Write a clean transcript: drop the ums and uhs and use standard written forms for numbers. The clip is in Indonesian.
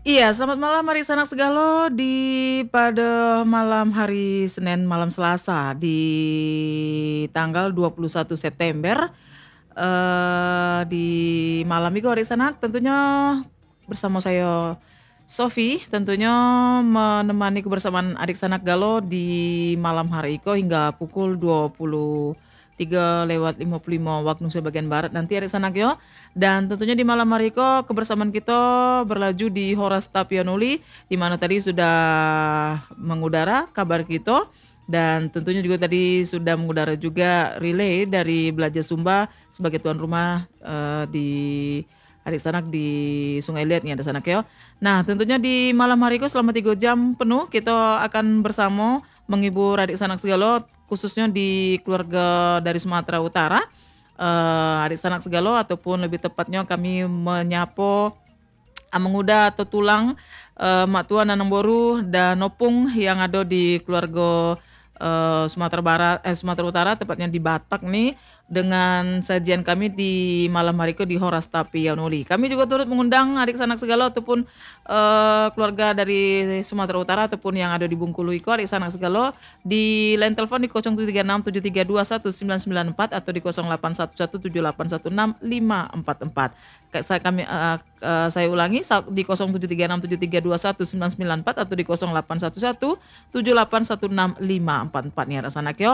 Iya, selamat malam Mari Sanak Segalo pada malam hari Senin malam Selasa di tanggal 21 September di malam Minggu Hari Sanak tentunya bersama saya Sofi tentunya menemani kebersamaan adik Sanak Galo di malam hari Iko hingga pukul 23:55 waktu Indonesia bagian Barat nanti adik Sanak yo. Dan tentunya di malam hari Iko kebersamaan kita berlaju di Horas Tapianuli di mana tadi sudah mengudara kabar kita dan tentunya juga tadi sudah mengudara juga relay dari Belajar Sumba sebagai tuan rumah di adik sanak di Sungai Liat nih ada sanak yo. Nah tentunya di malam hari Iko selama 3 jam penuh kita akan bersama menghibur adik sanak segala khususnya di keluarga dari Sumatera Utara. Adik sanak segala ataupun lebih tepatnya kami menyapa menguda atau tulang mak tua nanang boru dan nopung yang ada di keluarga Sumatera Utara tepatnya di Batak nih dengan sajian kami di malam hari ke di Horas Tapianuli. Kami juga turut mengundang adik sanak segala ataupun keluarga dari Sumatera Utara ataupun yang ada di Bengkulu iko adik sanak segala di line telepon di 073673219994 atau di 08117816 544. Saya ulangi di 073673219994 atau di 08117816 544 nih ada sanak yo.